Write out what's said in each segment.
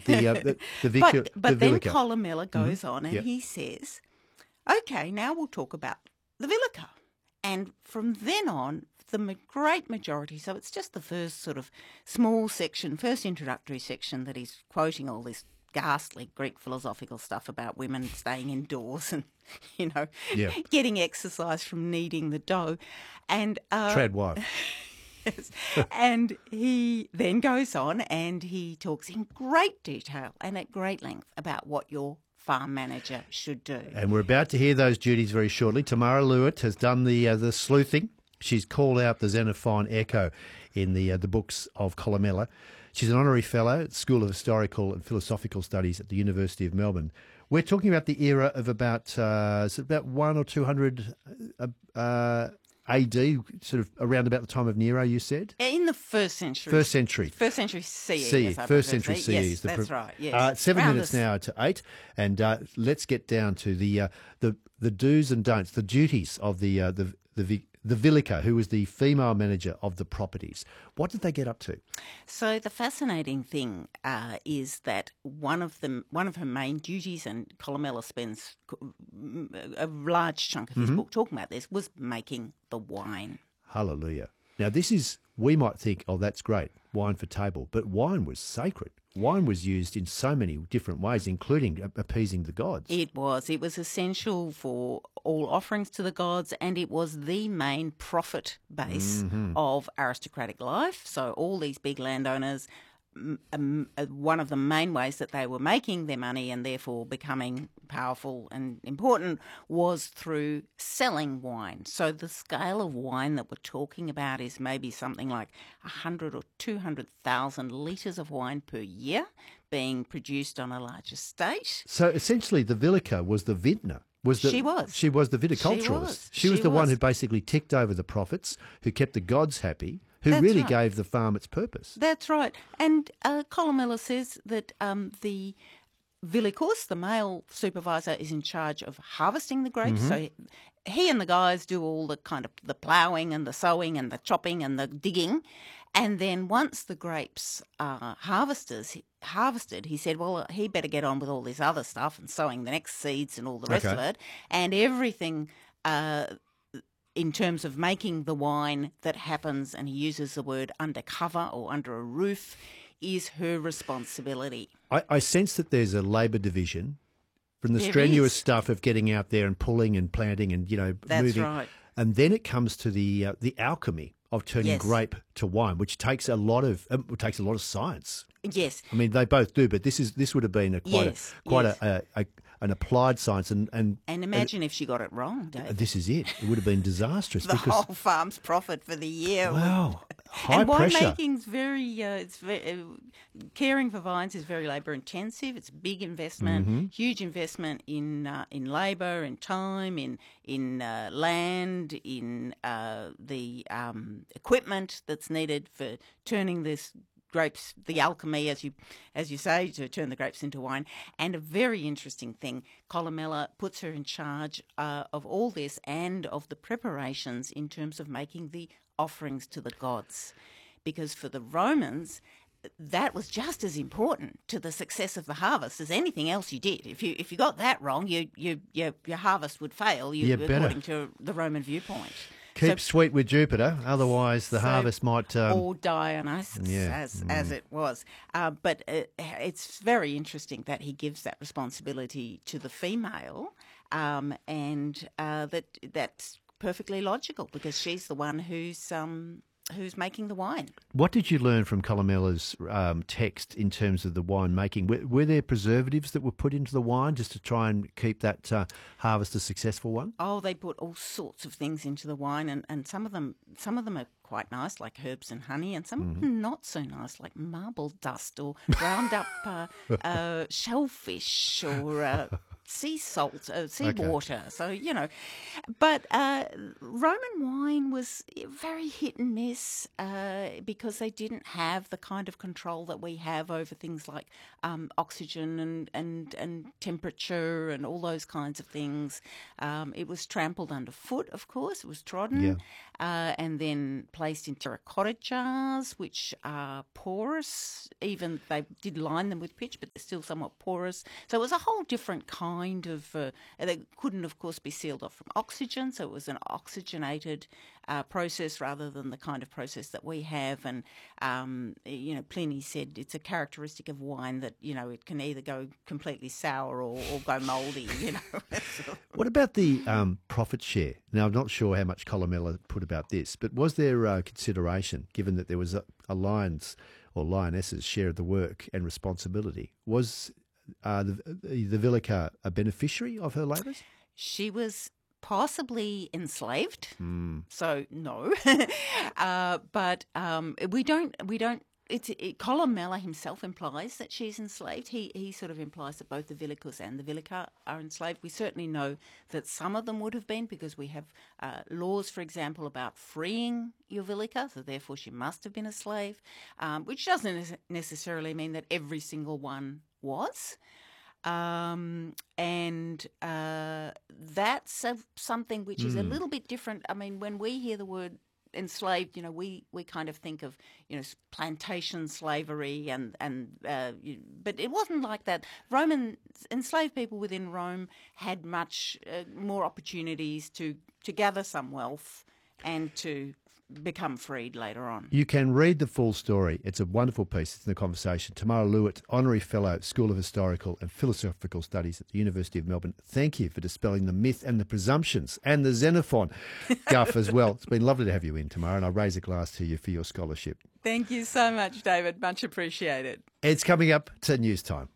But then Vilica. Columella goes on and he says, okay, now we'll talk about the Vilica. And from then on, the great majority, so it's just the first sort of small section, first introductory section that he's quoting all this ghastly Greek philosophical stuff about women staying indoors and, getting exercise from kneading the dough. And Trad wife. yes. And he then goes on and he talks in great detail and at great length about what your farm manager should do. And we're about to hear those duties very shortly. Tamara Lewitt has done the sleuthing. She's called out the Xenophon echo in the books of Columella. She's an honorary fellow at the School of Historical and Philosophical Studies at the University of Melbourne. We're talking about the era of about 1 or 200 AD, sort of around about the time of Nero, you said? In the first century. First century. First century CE. First century CE. Yes, that's right. Yes. 7 minutes now to 8, and let's get down to the do's and don'ts, the duties of the Vilica, who was the female manager of the properties. What did they get up to? So the fascinating thing is that one of her main duties, and Columella spends a large chunk of his book talking about this, was making the wine. Hallelujah. Now we might think, oh, that's great, wine for table, but wine was sacred. Wine was used in so many different ways, including appeasing the gods. It was essential for all offerings to the gods, and it was the main profit base of aristocratic life. So all these big landowners, one of the main ways that they were making their money and therefore becoming powerful and important was through selling wine. So the scale of wine that we're talking about is maybe something like 100 or 200,000 litres of wine per year being produced on a large estate. So essentially the Vilica was the vintner. She was the viticulturalist. She was the one who basically ticked over the profits, who kept the gods happy, who really gave the farm its purpose. That's right. And Columella says that the Vilicus, the male supervisor, is in charge of harvesting the grapes. So he and the guys do all the kind of the ploughing and the sowing and the chopping and the digging. And then once the grapes are harvested, he said, well, he better get on with all this other stuff and sowing the next seeds and all the rest of it. And everything in terms of making the wine that happens, and he uses the word undercover or under a roof, is her responsibility. I sense that there's a labour division from the strenuous stuff of getting out there and pulling and planting and, moving. That's right. And then it comes to the alchemy of turning grape to wine, which takes a lot of science. Yes. I mean, they both do, but this would have been quite an applied science. And imagine if she got it wrong, Dave. This is it. It would have been disastrous. The whole farm's profit for the year. Wow. High pressure. And winemaking's very, caring for vines is very labour intensive. It's a big investment, huge investment in labour, in time, in land, in the equipment that's needed for turning this grapes, the alchemy, as you say, to turn the grapes into wine. And a very interesting thing, Columella puts her in charge of all this and of the preparations in terms of making the offerings to the gods. Because for the Romans, that was just as important to the success of the harvest as anything else you did. If you got that wrong, your harvest would fail, according to the Roman viewpoint. Keep sweet with Jupiter, otherwise the harvest might... or Dionysus, as it was. But it's very interesting that he gives that responsibility to the female, and that's perfectly logical because she's the one who's making the wine. What did you learn from Columella's text in terms of the wine making? Were there preservatives that were put into the wine just to try and keep that harvest a successful one? Oh, they put all sorts of things into the wine, and some of them are quite nice, like herbs and honey, and some of them not so nice, like marble dust or ground up shellfish or sea salt, seawater. So, but Roman wine was very hit and miss because they didn't have the kind of control that we have over things like oxygen and temperature and all those kinds of things. It was trampled underfoot, of course. It was trodden and then placed in terracotta jars, which are porous. Even they did line them with pitch, but they're still somewhat porous. So it was a whole different kind of. They couldn't, of course, be sealed off from oxygen, so it was an oxygenated process rather than the kind of process that we have. And Pliny said it's a characteristic of wine that it can either go completely sour or go mouldy. What about the profit share? Now, I'm not sure how much Columella put about this, but was there consideration, given that there was a lion's or lioness's share of the work and responsibility? Was the Villica a beneficiary of her labours? She was possibly enslaved, so no. But we don't. Columella himself implies that she's enslaved. He sort of implies that both the Villicus and the Villica are enslaved. We certainly know that some of them would have been, because we have laws, for example, about freeing your Villica, so therefore she must have been a slave, which doesn't necessarily mean that every single one was. And that's something which is a little bit different. I mean, when we hear the word enslaved, we kind of think of, plantation slavery but it wasn't like that. Enslaved people within Rome had much more opportunities to gather some wealth and to become freed later on. You can read the full story. It's a wonderful piece. It's in the conversation. Tamara Lewitt, Honorary Fellow, School of Historical and Philosophical Studies at the University of Melbourne. Thank you for dispelling the myth and the presumptions and the Xenophon guff as well. It's been lovely to have you in, Tamara, and I raise a glass to you for your scholarship. Thank you so much, David. Much appreciated. It's coming up to news time.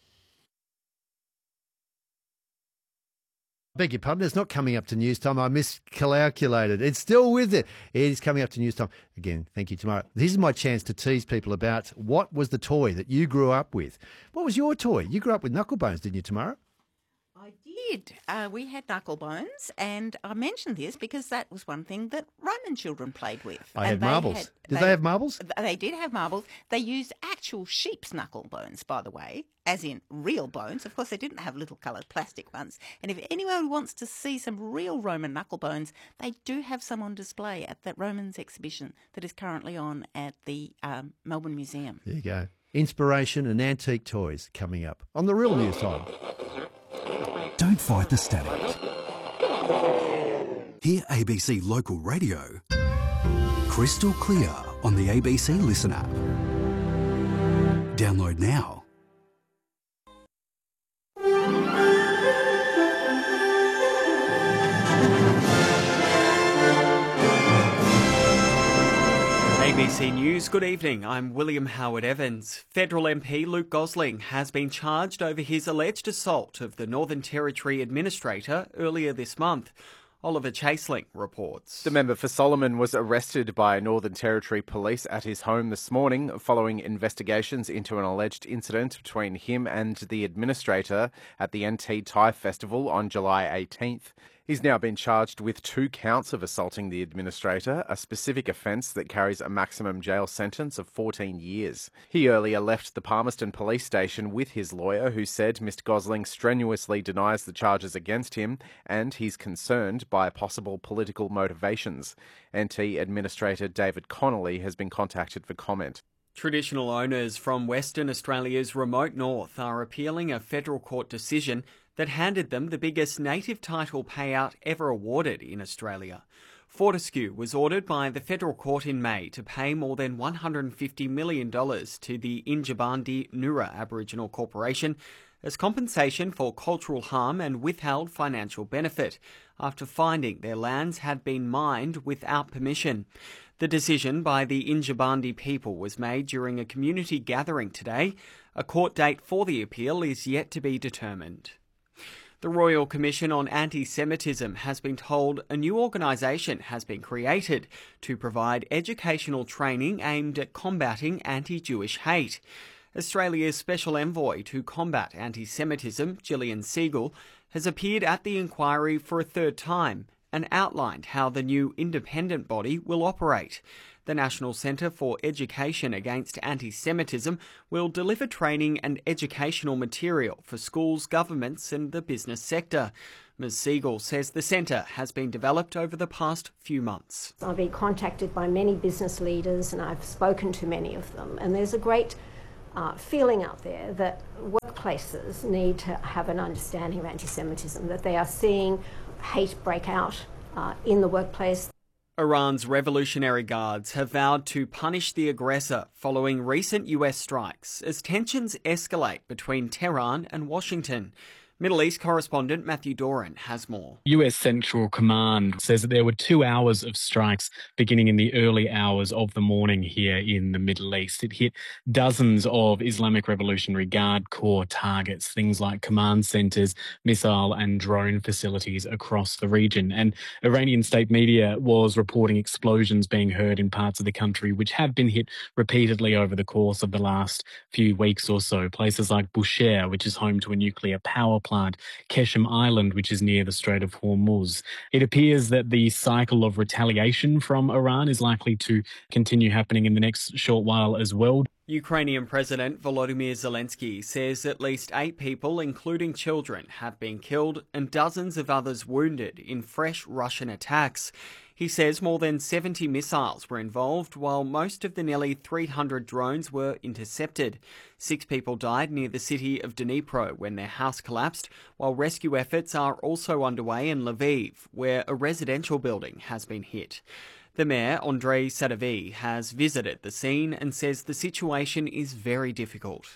Beg your pardon, it's not coming up to news time. I miscalculated. It's still with it. It is coming up to news time. Again, thank you, Tamara. This is my chance to tease people about what was the toy that you grew up with. What was your toy? You grew up with knucklebones, didn't you, Tamara? I did. We had knucklebones, and I mentioned this because that was one thing that Roman children played with. I had marbles. Did they have marbles? They did have marbles. They used actual sheep's knucklebones, by the way, as in real bones. Of course, they didn't have little coloured plastic ones. And if anyone wants to see some real Roman knucklebones, they do have some on display at that Romans exhibition that is currently on at the Melbourne Museum. There you go. Inspiration and antique toys coming up on The Real News Time. Don't fight the static. Hear ABC Local Radio crystal clear on the ABC Listen app. Download now. ABC News, good evening. I'm William Howard Evans. Federal MP Luke Gosling has been charged over his alleged assault of the Northern Territory Administrator earlier this month. Oliver Chaseling reports. The member for Solomon was arrested by Northern Territory Police at his home this morning following investigations into an alleged incident between him and the administrator at the NT Thai Festival on July 18th. He's now been charged with 2 counts of assaulting the administrator, a specific offence that carries a maximum jail sentence of 14 years. He earlier left the Palmerston Police Station with his lawyer, who said Mr Gosling strenuously denies the charges against him and he's concerned by possible political motivations. NT Administrator David Connolly has been contacted for comment. Traditional owners from Western Australia's remote north are appealing a federal court decision that handed them the biggest native title payout ever awarded in Australia. Fortescue was ordered by the federal court in May to pay more than $150 million to the Injibandi Nura Aboriginal Corporation as compensation for cultural harm and withheld financial benefit after finding their lands had been mined without permission. The decision by the Injibandi people was made during a community gathering today. A court date for the appeal is yet to be determined. The Royal Commission on Anti-Semitism has been told a new organisation has been created to provide educational training aimed at combating anti-Jewish hate. Australia's Special Envoy to Combat Anti-Semitism, Gillian Segal, has appeared at the inquiry for a third time and outlined how the new independent body will operate. The National Centre for Education Against Anti-Semitism will deliver training and educational material for schools, governments and the business sector. Ms Segal says the centre has been developed over the past few months. I've been contacted by many business leaders and I've spoken to many of them, and there's a great feeling out there that workplaces need to have an understanding of anti-Semitism, that they are seeing hate break out in the workplace. Iran's Revolutionary Guards have vowed to punish the aggressor following recent US strikes as tensions escalate between Tehran and Washington. Middle East correspondent Matthew Doran has more. US Central Command says that there were 2 hours of strikes beginning in the early hours of the morning here in the Middle East. It hit dozens of Islamic Revolutionary Guard Corps targets, things like command centres, missile and drone facilities across the region. And Iranian state media was reporting explosions being heard in parts of the country which have been hit repeatedly over the course of the last few weeks or so. Places like Bushehr, which is home to a nuclear power plant, Keshem Island, which is near the Strait of Hormuz. It appears that the cycle of retaliation from Iran is likely to continue happening in the next short while as well. Ukrainian President Volodymyr Zelensky says at least 8 people, including children, have been killed and dozens of others wounded in fresh Russian attacks. He says more than 70 missiles were involved, while most of the nearly 300 drones were intercepted. 6 people died near the city of Dnipro when their house collapsed, while rescue efforts are also underway in Lviv, where a residential building has been hit. The mayor, Andrei Sadovyi, has visited the scene and says the situation is very difficult.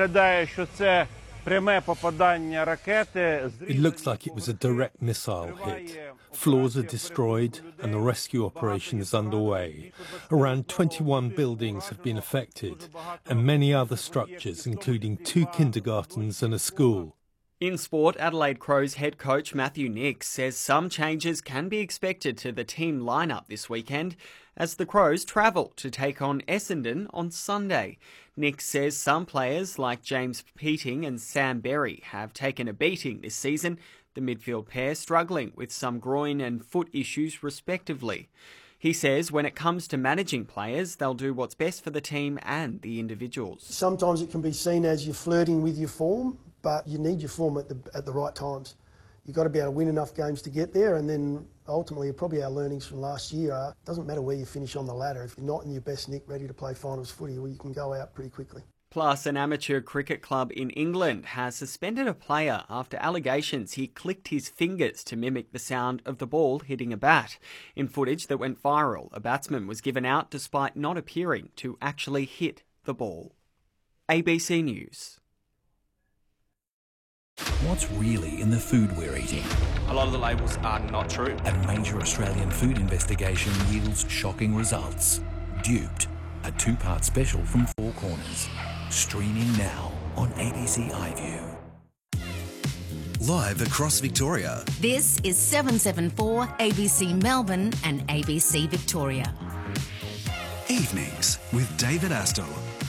It looks like it was a direct missile hit. Floors are destroyed and the rescue operation is underway. Around 21 buildings have been affected and many other structures, including 2 kindergartens and a school. In sport, Adelaide Crows head coach Matthew Nicks says some changes can be expected to the team lineup this weekend as the Crows travel to take on Essendon on Sunday. Nicks says some players like James Peating and Sam Berry have taken a beating this season, the midfield pair struggling with some groin and foot issues respectively. He says when it comes to managing players, they'll do what's best for the team and the individuals. Sometimes it can be seen as you're flirting with your form, but you need your form at the right times. You've got to be able to win enough games to get there, and then ultimately probably our learnings from last year are, it doesn't matter where you finish on the ladder, if you're not in your best nick ready to play finals footy, well, you can go out pretty quickly. Plus, an amateur cricket club in England has suspended a player after allegations he clicked his fingers to mimic the sound of the ball hitting a bat. In footage that went viral, a batsman was given out despite not appearing to actually hit the ball. ABC News. What's really in the food we're eating? A lot of the labels are not true. A major Australian food investigation yields shocking results. Duped, a 2-part special from Four Corners. Streaming now on ABC iView. Live across Victoria. This is 774 ABC Melbourne and ABC Victoria. Evenings with David Astle.